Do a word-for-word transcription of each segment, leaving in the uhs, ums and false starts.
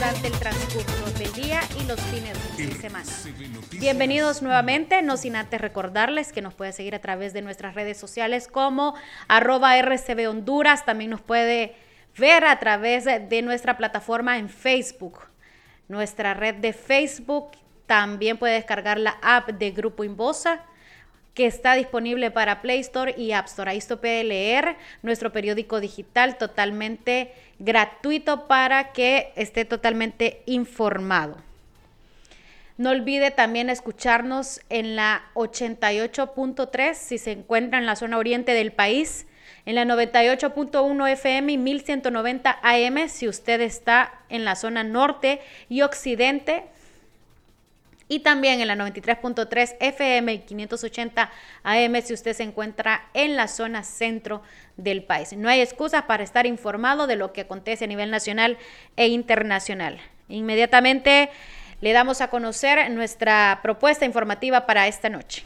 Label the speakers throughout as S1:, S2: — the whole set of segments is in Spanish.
S1: durante el transcurso del día y los fines de semana. Bienvenidos nuevamente, no sin antes recordarles que nos puede seguir a través de nuestras redes sociales como arroba R C B Honduras, también nos puede ver a través de nuestra plataforma en Facebook, nuestra red de Facebook, también puede descargar la app de Grupo Inbosa, que está disponible para Play Store y App Store. Ahí usted puede leer nuestro periódico digital totalmente gratuito para que esté totalmente informado. No olvide también escucharnos en la ochenta y ocho punto tres si se encuentra en la zona oriente del país, en la noventa y ocho punto uno F M y mil ciento noventa A M si usted está en la zona norte y occidente, y también en la noventa y tres punto tres F M y quinientos ochenta A M si usted se encuentra en la zona centro del país. No hay excusas para estar informado de lo que acontece a nivel nacional e internacional. Inmediatamente le damos a conocer nuestra propuesta informativa para esta noche.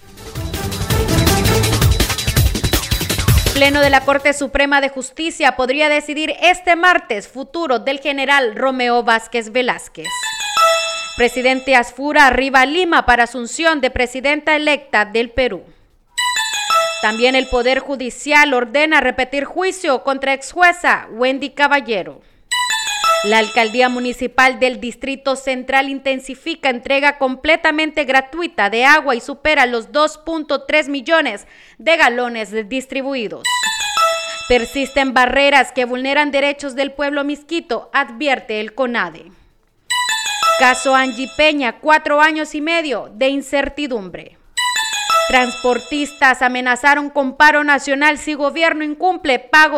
S1: Pleno de la Corte Suprema de Justicia podría decidir este martes futuro del general Romeo Vázquez Velázquez. Presidente Asfura arriba a Lima para asunción de presidenta electa del Perú. También el Poder Judicial ordena repetir juicio contra exjueza Wendy Caballero. La Alcaldía Municipal del Distrito Central intensifica entrega completamente gratuita de agua y supera los dos punto tres millones de galones distribuidos. Persisten barreras que vulneran derechos del pueblo misquito, advierte el CONADE. Caso Angie Peña, cuatro años y medio de incertidumbre. Transportistas amenazaron con paro nacional si gobierno incumple pago